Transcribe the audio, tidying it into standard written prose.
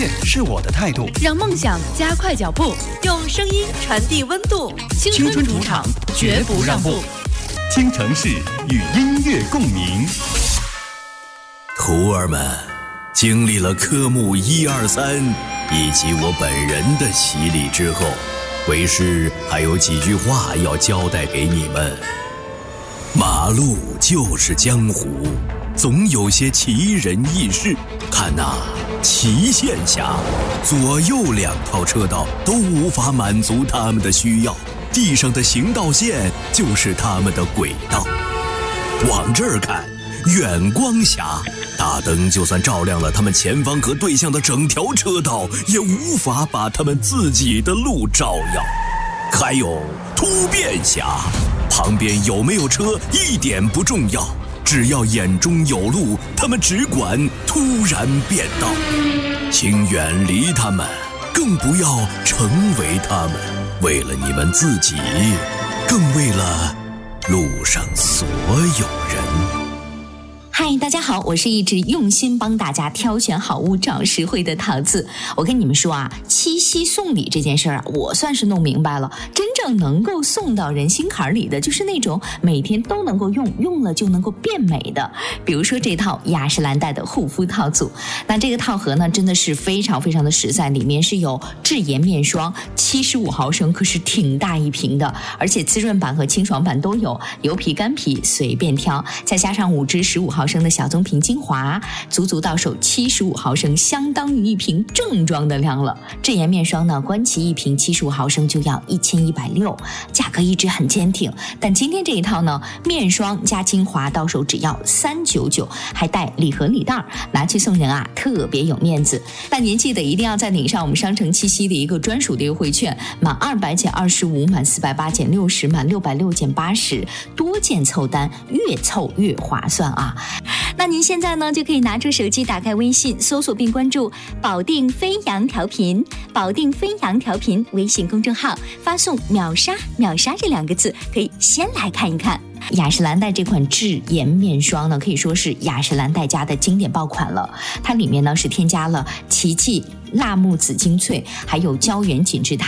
是我的态度， 让梦想加快脚步，用声音传递温度。 青春主场绝不让步， 京城市与音乐共鸣。 徒儿们，经历了科目1、2、3以及我本人的洗礼之后，为师还有几句话要交代给你们。马路就是江湖，总有些奇人异事。看呐，祁县辖左右2套车道都无法满足他们的需要，地上的行道线就是他们的轨道。往这儿看，远光峡大灯就算照亮了他们前方和对向的整条车道，也无法把他们自己的路照耀。还有突变峡，旁边有没有车一点不重要，只要眼中有路，他们只管突然变道。请远离他们，更不要成为他们，为了你们自己，更为了路上所有人。 嗨，大家好，我是一直用心帮大家挑选好物找实惠的桃子。我跟你们说啊，七夕送礼这件事儿啊，我算是弄明白了。真正能够送到人心坎里的，就是那种每天都能够用，用了就能够变美的。比如说这套雅诗兰黛的护肤套组，那这个套盒呢，真的是非常非常的实在，里面是有智颜面霜75毫升，可是挺大一瓶的，而且滋润版和清爽版都有，油皮干皮随便挑，再加上5支15毫升的小棕瓶精华，足足到手75毫升，相当于一瓶正装的量了。智颜面霜呢，官旗一瓶75毫升就要1160，价格一直很坚挺。但今天这一套呢，面霜加精华到手只要399，还带礼盒礼袋，拿去送人啊，特别有面子。但您记得一定要再领上我们商城七夕的一个专属的优惠券，满200减25，满480减60，满660减80，多件凑单，越凑越划算啊！那您现在呢，就可以拿出手机，打开微信，搜索并关注保定飞扬调频，保定飞扬调频微信公众号，发送秒杀秒杀这2个字，可以先来看一看。雅诗兰黛这款智颜面霜呢，可以说是雅诗兰黛家的经典爆款了。它里面呢是添加了奇迹、辣木籽精粹，还有胶原紧致